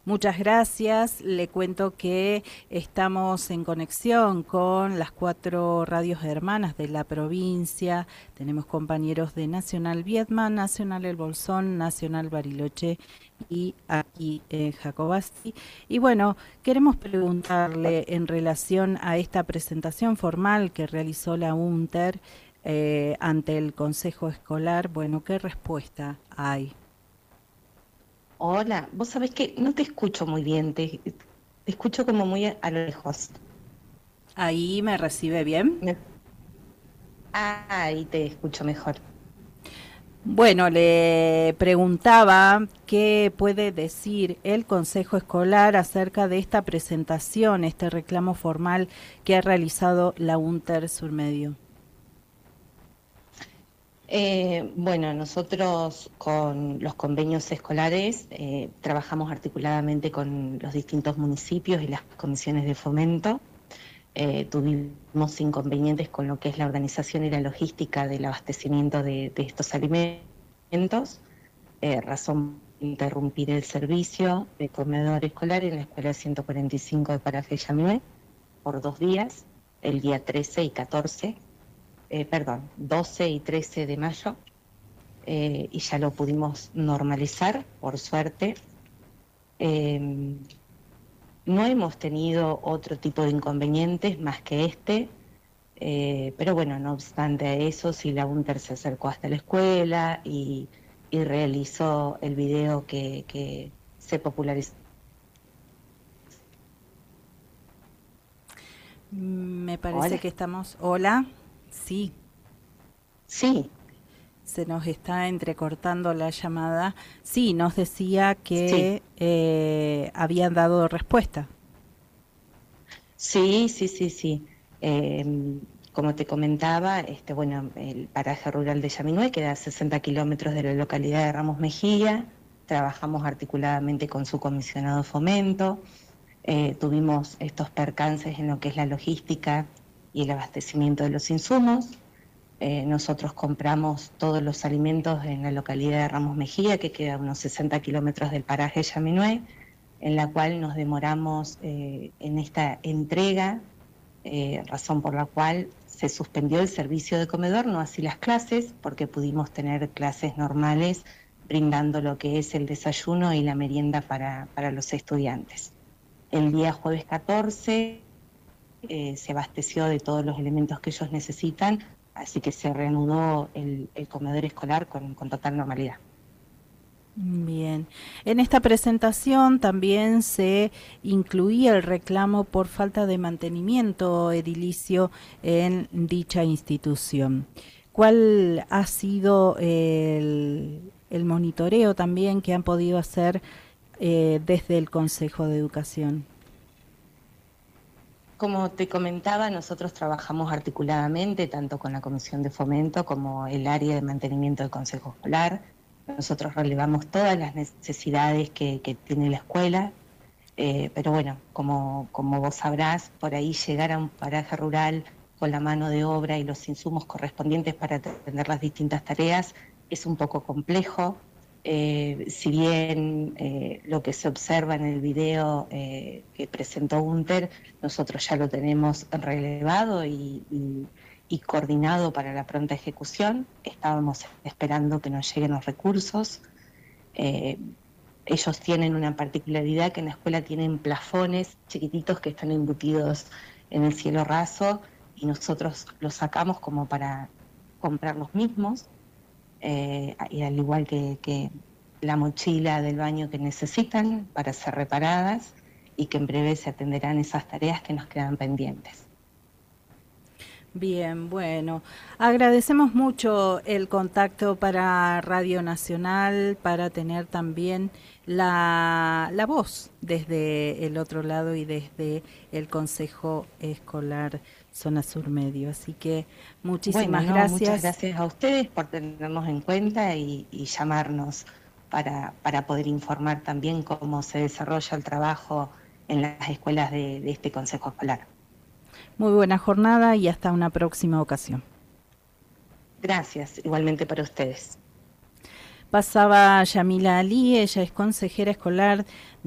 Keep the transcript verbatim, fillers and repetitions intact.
Muchas gracias. Le cuento que estamos en conexión con las cuatro radios hermanas de la provincia. Tenemos compañeros de Nacional Viedma, Nacional El Bolsón, Nacional Bariloche y aquí en Jacobasi. Y bueno, queremos preguntarle en relación a esta presentación formal que realizó la UNTER eh, ante el Consejo Escolar. Bueno, ¿qué respuesta hay? Hola, vos sabés que no te escucho muy bien, te, te escucho como muy a, a lo lejos. ¿Ahí me recibe bien? Me- ah, ahí te escucho mejor. Bueno, le preguntaba qué puede decir el Consejo Escolar acerca de esta presentación, este reclamo formal que ha realizado la UNTER Surmedio. Eh, bueno, nosotros con los convenios escolares eh, trabajamos articuladamente con los distintos municipios y las comisiones de fomento. Eh, tuvimos inconvenientes con lo que es la organización y la logística del abastecimiento de, de estos alimentos, eh, razón por interrumpir el servicio de comedor escolar en la escuela ciento cuarenta y cinco de Paraje Yamivé por dos días, el día trece y catorce, eh, perdón, doce y trece de mayo, eh, y ya lo pudimos normalizar, por suerte. Eh, no hemos tenido otro tipo de inconvenientes más que este, eh, pero bueno, no obstante eso, sí la UNTER se acercó hasta la escuela y, y realizó el video que, que se popularizó. Me parece Hola. que estamos... Hola, sí, Sí, se nos está entrecortando la llamada. Sí, nos decía sí. que eh, habían dado respuesta. Sí, sí, sí, sí. Eh, como te comentaba, este, bueno, el paraje rural de Yaminué queda a sesenta kilómetros de la localidad de Ramos Mejía. Trabajamos articuladamente con su comisionado fomento. Eh, tuvimos estos percances en lo que es la logística y el abastecimiento de los insumos. Eh, nosotros compramos todos los alimentos en la localidad de Ramos Mejía, que queda a unos sesenta kilómetros del paraje Yaminué, en la cual nos demoramos eh, en esta entrega, eh, razón por la cual se suspendió el servicio de comedor, no así las clases, porque pudimos tener clases normales brindando lo que es el desayuno y la merienda para, para los estudiantes. El día jueves catorce eh, se abasteció de todos los elementos que ellos necesitan, así que se reanudó el, el comedor escolar con, con total normalidad. Bien, en esta presentación también se incluía el reclamo por falta de mantenimiento edilicio en dicha institución. ¿Cuál ha sido el, el monitoreo también que han podido hacer eh, desde el Consejo de Educación? Como te comentaba, nosotros trabajamos articuladamente tanto con la Comisión de Fomento como el área de mantenimiento del Consejo Escolar. Nosotros relevamos todas las necesidades que, que tiene la escuela, eh, pero bueno, como, como vos sabrás, por ahí llegar a un paraje rural con la mano de obra y los insumos correspondientes para atender las distintas tareas es un poco complejo. Eh, si bien eh, lo que se observa en el video eh, que presentó UNTER, nosotros ya lo tenemos relevado y, y, y coordinado para la pronta ejecución. Estábamos esperando que nos lleguen los recursos. Eh, ellos tienen una particularidad que en la escuela tienen plafones chiquititos que están embutidos en el cielo raso y nosotros los sacamos como para comprar los mismos, eh, y al igual que, que la mochila del baño que necesitan para ser reparadas y que en breve se atenderán esas tareas que nos quedan pendientes. Bien, bueno, agradecemos mucho el contacto para Radio Nacional, para tener también la, la voz desde el otro lado y desde el Consejo Escolar Zona Sur Medio. Así que Bueno, muchísimas no, muchas gracias. gracias a ustedes por tenernos en cuenta y, y llamarnos para, para poder informar también cómo se desarrolla el trabajo en las escuelas de, de este Consejo Escolar. Muy buena jornada y hasta una próxima ocasión. Gracias, igualmente para ustedes. Pasaba Yamila Ali, ella es consejera escolar